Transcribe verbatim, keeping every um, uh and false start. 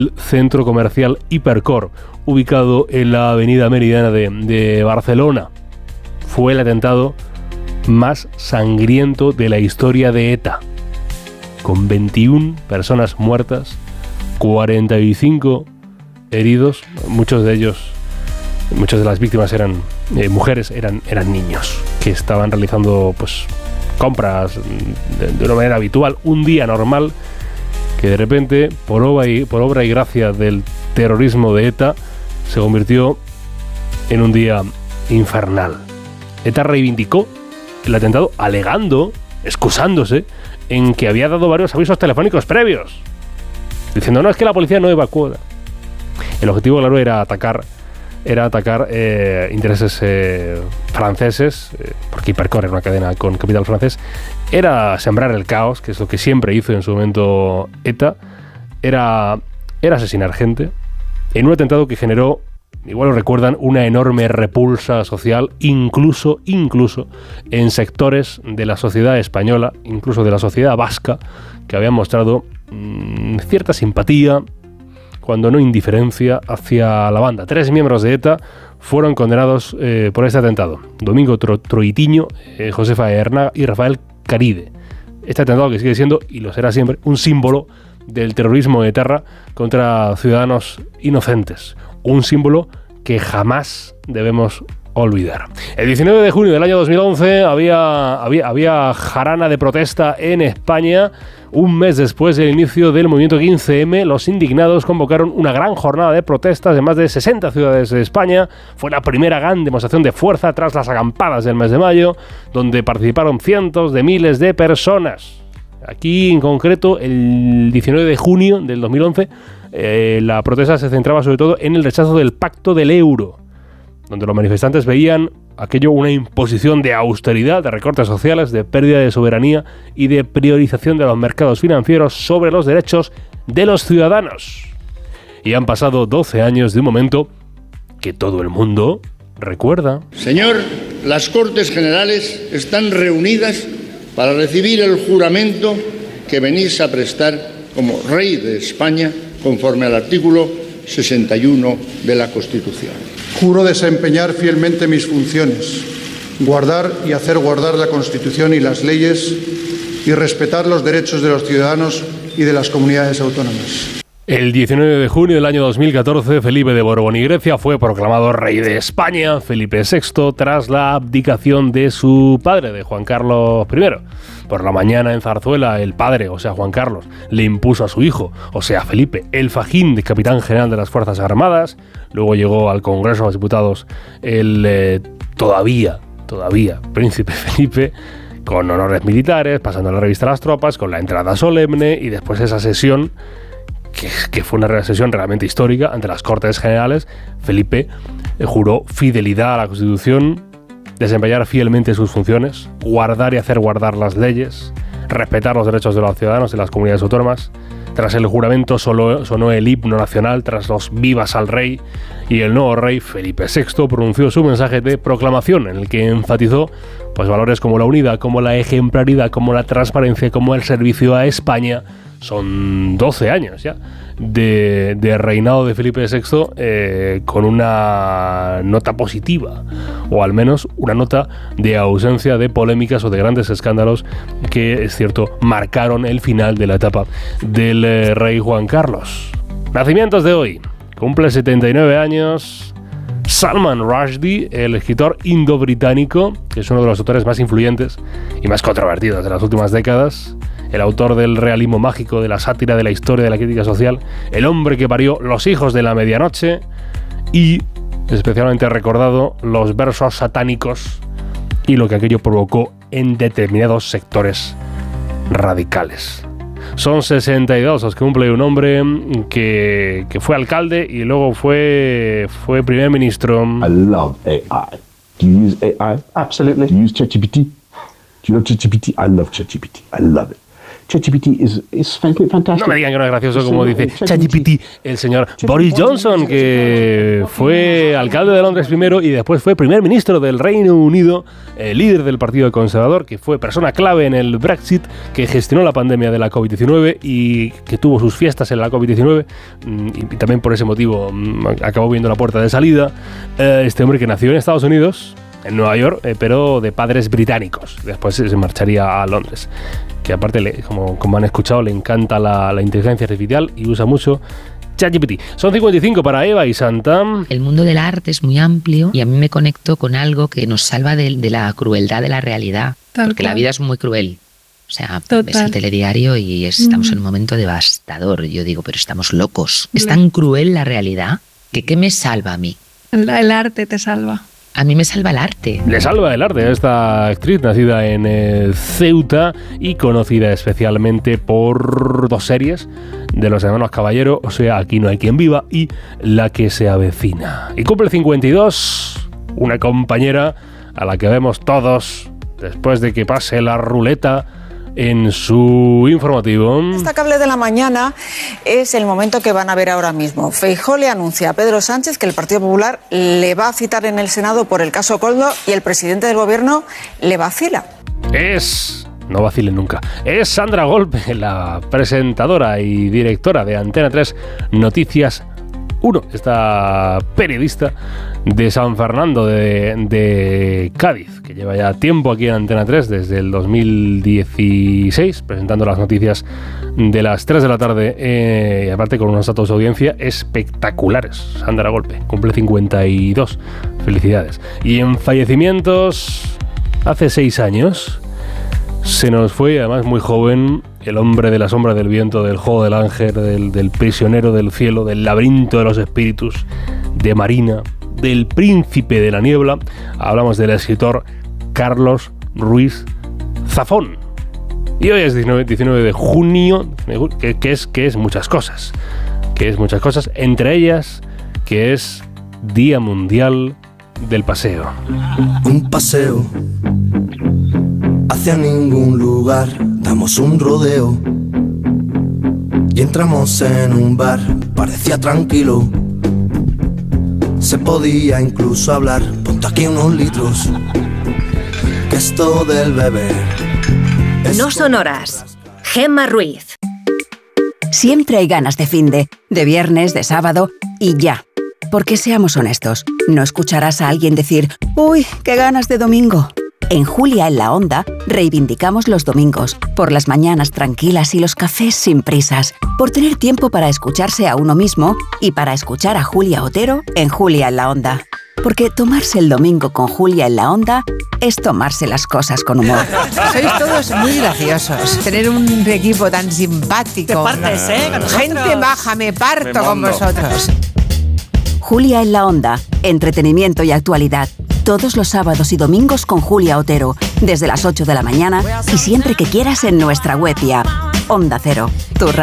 centro comercial Hipercor, ubicado en la avenida Meridiana de, de Barcelona. Fue el atentado más sangriento de la historia de ETA, con veintiuna personas muertas, cuarenta y cinco heridos, muchos de ellos, muchas de las víctimas eran eh, mujeres, eran, eran niños que estaban realizando pues compras de, de una manera habitual, un día normal, que de repente, por obra, y, por obra y gracia del terrorismo de ETA, se convirtió en un día infernal. ETA reivindicó el atentado alegando, excusándose, en que había dado varios avisos telefónicos previos, diciendo, no, es que la policía no evacuó. El objetivo, claro, era atacar era atacar eh, intereses eh, franceses, eh, porque Hipercor era una cadena con capital francés, era sembrar el caos, que es lo que siempre hizo en su momento ETA, era, era asesinar gente, en un atentado que generó, igual lo recuerdan, una enorme repulsa social, incluso, incluso en sectores de la sociedad española, incluso de la sociedad vasca, que habían mostrado mmm, cierta simpatía, cuando no indiferencia, hacia la banda. Tres miembros de ETA fueron condenados eh, por este atentado. Domingo Tro Troitiño, eh, Josefa Hernaga y Rafael Caride. Este atentado que sigue siendo, y lo será siempre, un símbolo del terrorismo de ETA contra ciudadanos inocentes. Un símbolo que jamás debemos olvidar. El diecinueve de junio del año dos mil once había, había, había jarana de protesta en España. Un mes después del inicio del movimiento quince eme, los indignados convocaron una gran jornada de protestas en más de sesenta ciudades de España. Fue la primera gran demostración de fuerza tras las acampadas del mes de mayo, donde participaron cientos de miles de personas. Aquí, en concreto, el diecinueve de junio del dos mil once, eh, la protesta se centraba sobre todo en el rechazo del pacto del euro, donde los manifestantes veían aquello una imposición de austeridad, de recortes sociales, de pérdida de soberanía y de priorización de los mercados financieros sobre los derechos de los ciudadanos. Y han pasado doce años de un momento que todo el mundo recuerda. Señor, las Cortes Generales están reunidas para recibir el juramento que venís a prestar como Rey de España, conforme al artículo sesenta y uno de la Constitución. Juro desempeñar fielmente mis funciones, guardar y hacer guardar la Constitución y las leyes y respetar los derechos de los ciudadanos y de las comunidades autónomas. El diecinueve de junio del año dos mil catorce, Felipe de Borbón y Grecia fue proclamado rey de España, Felipe sexto, tras la abdicación de su padre, de Juan Carlos primero. Por la mañana en Zarzuela, el padre, o sea Juan Carlos, le impuso a su hijo, o sea Felipe, el fajín de capitán general de las Fuerzas Armadas. Luego llegó al Congreso de los Diputados el eh, todavía, todavía príncipe Felipe, con honores militares, pasando la revista a las tropas, con la entrada solemne y después esa sesión, que, que fue una sesión realmente histórica ante las Cortes Generales. Felipe eh, juró fidelidad a la Constitución, desempeñar fielmente sus funciones, guardar y hacer guardar las leyes, respetar los derechos de los ciudadanos y las comunidades autónomas. Tras el juramento sonó, sonó el himno nacional, tras los vivas al rey, y el nuevo rey, Felipe sexto, pronunció su mensaje de proclamación, en el que enfatizó pues, valores como la unidad, como la ejemplaridad, como la transparencia, como el servicio a España. Son doce años ya de, de reinado de Felipe sexto, eh, con una nota positiva, o al menos una nota de ausencia de polémicas o de grandes escándalos que, es cierto, marcaron el final de la etapa del eh, rey Juan Carlos. Nacimientos de hoy. Cumple setenta y nueve años Salman Rushdie, el escritor indo-británico, que es uno de los autores más influyentes y más controvertidos de las últimas décadas. El autor del realismo mágico, de la sátira, de la historia, de la crítica social, el hombre que parió Los hijos de la medianoche y, especialmente recordado, los versos satánicos y lo que aquello provocó en determinados sectores radicales. Son sesenta y dos los que cumple un hombre que, que fue alcalde y luego fue, fue primer ministro. I love A I. Do you use A I? Absolutely. Do you use ChatGPT? Do you love ChatGPT? I love ChatGPT. I love it. ChatGPT is, is fantastic. No me digan que no es gracioso como dice ChatGPT el señor Boris Johnson, que fue alcalde de Londres primero y después fue primer ministro del Reino Unido, eh, líder del Partido Conservador, que fue persona clave en el Brexit, que gestionó la pandemia de la covid diecinueve y que tuvo sus fiestas en la covid diecinueve y, y también por ese motivo acabó viendo la puerta de salida. Eh, este hombre que nació en Estados Unidos, en Nueva York, eh, pero de padres británicos. Después se marcharía a Londres. Que aparte, le, como, como han escuchado, le encanta la, la inteligencia artificial y usa mucho ChatGPT. Son cincuenta y cinco para Eva y Santa. El mundo del arte es muy amplio y a mí me conecto con algo que nos salva de, de la crueldad de la realidad. Tal porque cual. La vida es muy cruel. O sea, Total. ves el telediario y es, estamos mm. en un momento devastador. Yo digo, pero estamos locos. Es tan cruel la realidad que ¿qué me salva a mí? El, el arte te salva. A mí me salva el arte. Le salva el arte a esta actriz nacida en eh, Ceuta y conocida especialmente por dos series de los hermanos Caballero, o sea, Aquí no hay quien viva y La que se avecina. Y cumple cincuenta y dos, una compañera a la que vemos todos después de que pase la ruleta en su informativo. Destacable de la mañana es el momento que van a ver ahora mismo. Feijóo le anuncia a Pedro Sánchez que el Partido Popular le va a citar en el Senado por el caso Koldo y el presidente del gobierno le vacila. Es... no vacilen nunca. Es Sandra Golpe, la presentadora y directora de Antena tres Noticias uno, esta periodista de San Fernando de, de Cádiz, que lleva ya tiempo aquí en Antena tres, desde el dos mil dieciséis, presentando las noticias de las tres de la tarde, eh, y aparte con unos datos de audiencia espectaculares. Sandra Golpe, cumple cincuenta y dos. Felicidades. Y en fallecimientos, hace seis años, se nos fue, además muy joven, el hombre de la sombra del viento, del juego del ángel, del, del prisionero del cielo, del laberinto de los espíritus, de Marina, del príncipe de la niebla. Hablamos del escritor Carlos Ruiz Zafón. Y hoy es diecinueve de junio, que, que, es, que es muchas cosas. Que es muchas cosas, entre ellas que es Día Mundial del Paseo. Un paseo hacia ningún lugar, damos un rodeo y entramos en un bar, parecía tranquilo, se podía incluso hablar, ponte aquí unos litros, que esto del beber No son horas. Gemma Ruiz. Siempre hay ganas de finde, de viernes, de sábado y ya. Porque seamos honestos, no escucharás a alguien decir «Uy, qué ganas de domingo». En Julia en la Onda reivindicamos los domingos, por las mañanas tranquilas y los cafés sin prisas, por tener tiempo para escucharse a uno mismo y para escuchar a Julia Otero en Julia en la Onda. Porque tomarse el domingo con Julia en la Onda es tomarse las cosas con humor. Sois todos muy graciosos. Tener un equipo tan simpático. Te partes, ¿eh? Gente baja, me parto me con vosotros. Julia en la Onda, entretenimiento y actualidad. Todos los sábados y domingos con Julia Otero, desde las ocho de la mañana y siempre que quieras en nuestra web y app. Onda Cero, tu radio.